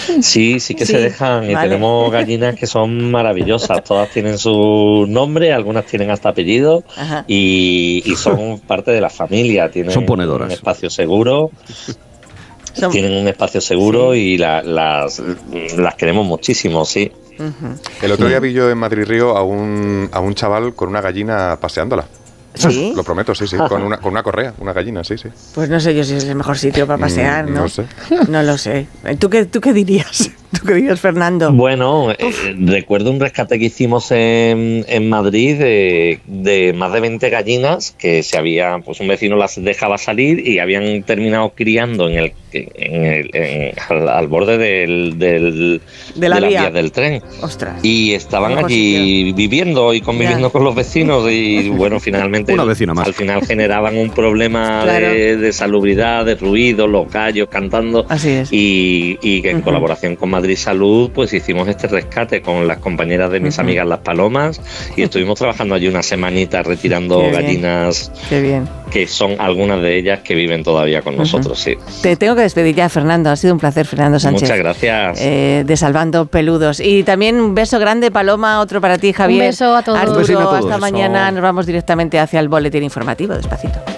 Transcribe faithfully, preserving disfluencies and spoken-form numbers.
Sí, sí que Sí, se dejan y vale. tenemos gallinas que son maravillosas. Todas tienen su nombre, algunas tienen hasta apellido y, y son parte de la familia. Tienen Son ponedoras. un espacio seguro. Son- Tienen un espacio seguro Sí. y la- las, las queremos muchísimo, sí. Ujú. El otro día vi yo en Madrid Río a un, a un chaval con una gallina paseándola. ¿Sí? Lo prometo, sí, sí. Con una, con una correa, una gallina, sí, sí. Pues no sé yo si es el mejor sitio para pasear, Mm, ¿no? no sé. No lo sé. ¿Tú qué, tú qué dirías? ¿Tú qué dirías, Fernando? Bueno, eh, recuerdo un rescate que hicimos en, en Madrid de, de más de veinte gallinas que se había, pues un vecino las dejaba salir y habían terminado criando en el, en el en- al, al borde del, del, De la las vía. vías del tren. Ostras. Y estaban Mejor allí viviendo y conviviendo Ya. con los vecinos y bueno, finalmente Una vecina más. al final generaban un problema Claro. de, de salubridad, de ruido, los gallos cantando. Así es. Y, y que en Ujú. colaboración con Madrid Salud pues hicimos este rescate con las compañeras de mis Ujú. amigas las palomas y estuvimos trabajando allí una semanita retirando Qué bien. gallinas Qué bien. que son algunas de ellas que viven todavía con nosotros, sí. Te tengo que despedir ya, Fernando. Ha sido un placer, Fernando Sánchez. Muchas gracias. Eh, de Salvando Peludos. Y también un beso grande, Paloma, otro para ti, Javier. Un beso a todos. Arturo, Un besito a todos. hasta Beso. mañana. Nos vamos directamente hacia el boletín informativo. Despacito.